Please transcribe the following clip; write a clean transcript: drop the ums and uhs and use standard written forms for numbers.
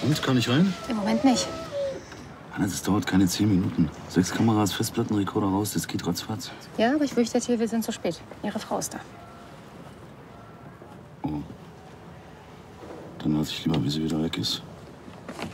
Und, kann ich rein? Im Moment nicht. Anna, das dauert keine 10 Minuten. 6 Kameras, Festplattenrekorder raus, das geht ratzfatz. Ja, aber ich fürchte, wir sind zu spät. Ihre Frau ist da. Oh. Dann warte ich lieber, bis sie wieder weg ist.